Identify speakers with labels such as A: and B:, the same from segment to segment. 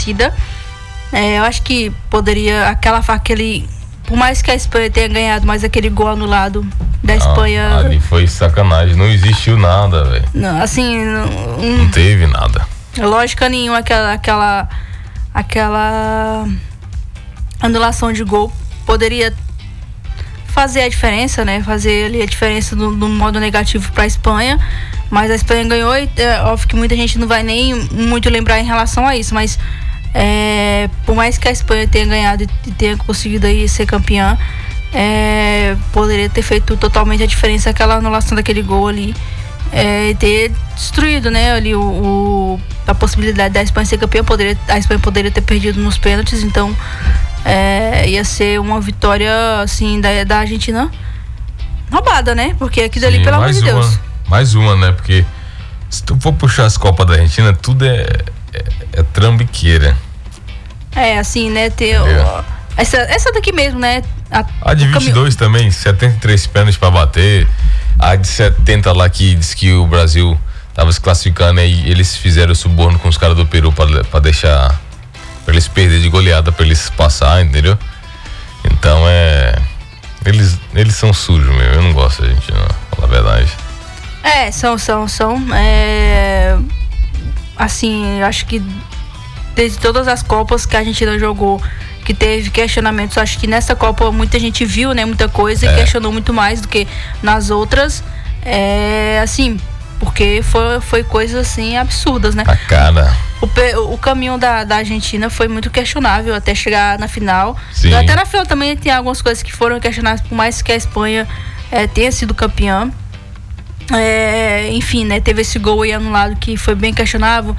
A: merecida. Eu acho que poderia, por mais que a Espanha tenha ganhado, mas aquele gol anulado da Espanha...
B: Ali foi sacanagem, não existiu nada, velho.
A: Assim...
B: Não teve nada.
A: Lógica nenhuma, aquela anulação de gol poderia fazer a diferença, né? Fazer ali a diferença do modo negativo para a Espanha, mas a Espanha ganhou e óbvio que muita gente não vai nem muito lembrar em relação a isso, mas por mais que a Espanha tenha ganhado e tenha conseguido aí ser campeã, poderia ter feito totalmente a diferença aquela anulação daquele gol ali, e ter destruído, né, ali a possibilidade da Espanha ser campeã. A Espanha poderia ter perdido nos pênaltis, então ia ser uma vitória assim da Argentina roubada, né? Porque aqui dali, pelo amor de Deus.
B: Mais uma, né? Porque se tu for puxar as Copas da Argentina, tudo é trambiqueira.
A: Assim, né? Essa daqui mesmo, né?
B: A de 22 também, 73 pênaltis pra bater. A de 70 lá que diz que o Brasil tava se classificando e eles fizeram o suborno com os caras do Peru pra deixar, pra eles perder de goleada, pra eles passar, entendeu? Então eles são sujos mesmo, eu não gosto da gente, não, falar a verdade.
A: São assim, acho que desde todas as Copas que a Argentina jogou, que teve questionamentos, acho que nessa Copa muita gente viu, né, muita coisa e questionou muito mais do que nas outras, assim, porque foi coisas assim absurdas, né?
B: A cara.
A: O caminho da Argentina foi muito questionável até chegar na final.
B: Sim.
A: Até na final também tem algumas coisas que foram questionáveis, por mais que a Espanha tenha sido campeã. Enfim, né, teve esse gol aí anulado que foi bem questionável,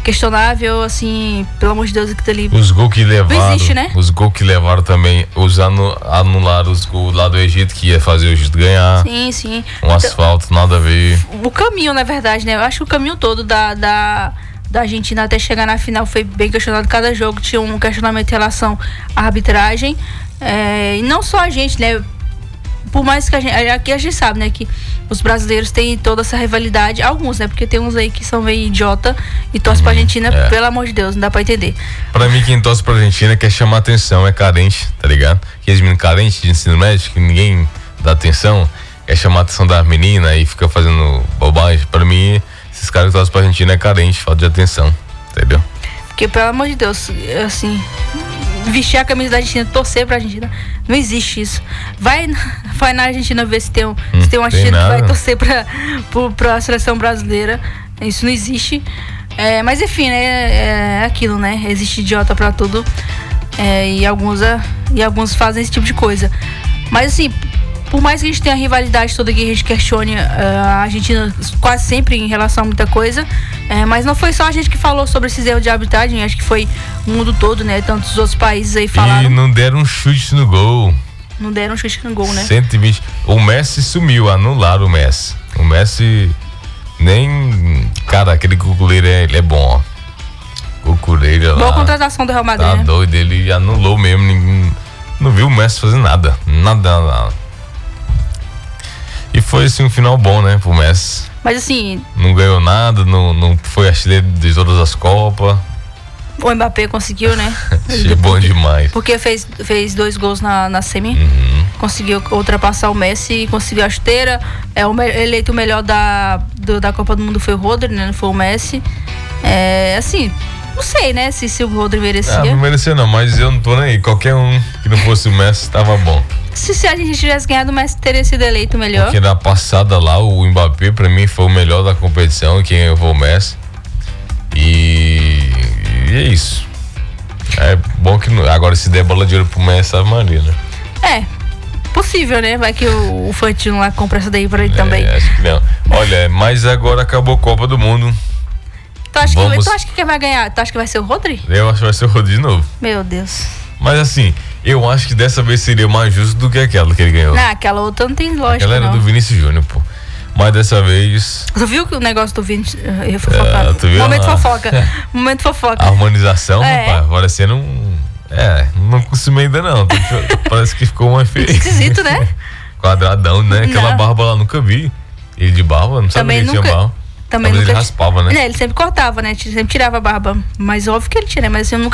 A: assim, pelo amor de Deus, aquilo ali.
B: Os gols que levaram,
A: não existe, né?
B: Os gols que levaram também, anularam os gols lá do Egito, que ia fazer o Egito ganhar.
A: Sim.
B: Asfalto, nada a ver.
A: O caminho, na verdade, né, eu acho que o caminho todo da Argentina até chegar na final foi bem questionado. Cada jogo tinha um questionamento em relação à arbitragem, e não só a gente, né, por mais que aqui a gente sabe, né, que os brasileiros têm toda essa rivalidade, alguns, né, porque tem uns aí que são meio idiota e torcem pra Argentina, pelo amor de Deus, não dá pra entender.
B: Pra mim, quem torce pra Argentina quer chamar atenção, é carente, tá ligado? Aqueles meninos carentes de ensino médio, que ninguém dá atenção, quer chamar a atenção das meninas e fica fazendo bobagem. Pra mim, esses caras que torcem pra Argentina é carente, falta de atenção, entendeu?
A: Porque, pelo amor de Deus, assim, vestir a camisa da Argentina, torcer pra Argentina, não existe isso. Vai na Argentina ver se tem um argentino que vai torcer pra seleção brasileira. Isso não existe. Mas enfim, né? É aquilo, né? Existe idiota pra tudo. E alguns fazem esse tipo de coisa. Mas assim, por mais que a gente tenha a rivalidade toda que a gente questione a Argentina quase sempre em relação a muita coisa, mas não foi só a gente que falou sobre esses erros de arbitragem, acho que foi o mundo todo, né? Tantos outros países aí falaram.
B: E não deram um chute no gol.
A: Não deram um chute no gol, né?
B: 120. O Messi sumiu, anularam o Messi. O Messi nem... Cara, aquele cuculeiro ele é bom, ó. Cuculeiro lá.
A: Boa contratação do Real Madrid,
B: tá
A: né?
B: doido, ele anulou mesmo. Ninguém, não viu o Messi fazer nada. Nada. E foi assim um final bom, né, pro Messi.
A: Mas assim...
B: Não ganhou nada, não foi artilheiro de todas as Copas.
A: O Mbappé conseguiu, né?
B: Achei bom demais.
A: Porque fez 2 gols na semi. Conseguiu ultrapassar o Messi e conseguiu a chuteira. Eleito o melhor da Copa do Mundo foi o Rodri, né? Não foi o Messi. Assim, não sei, né? Se o Rodri merecia.
B: Não merecia não, mas eu não tô nem aí. Qualquer um que não fosse o Messi tava bom.
A: Se a gente tivesse ganhado, o Messi teria sido eleito o melhor.
B: Porque na passada lá, o Mbappé pra mim foi o melhor da competição. Quem levou o Messi. E é isso. É bom que agora se der bola de ouro pro Messi, Ave Maria, né?
A: Possível, né? Vai que o Fantino lá compra essa daí pra ele também.
B: Acho que não. Olha, mas agora acabou a Copa do Mundo.
A: Tu acha que quem vai ganhar? Tu acha que vai ser o Rodri?
B: Eu acho que vai ser o Rodri de novo.
A: Meu Deus.
B: Mas assim, eu acho que dessa vez seria mais justo do que aquela que ele ganhou.
A: Não, aquela outra não tem lógica.
B: Aquela era do Vinícius Júnior, pô. Mas dessa vez...
A: Tu viu que o negócio do Vinícius...
B: Tu viu?
A: Momento fofoca. Momento fofoca.
B: A harmonização, rapaz, parecendo um... não consumi ainda não. Parece que ficou mais feio.
A: Esquisito, né?
B: Quadradão, né? Aquela barba lá, nunca vi. Ele de barba, não sabia que tinha barba.
A: Também
B: ele raspava, né?
A: Ele sempre cortava, né? Sempre tirava a barba. Mas óbvio que ele tira, mas assim, eu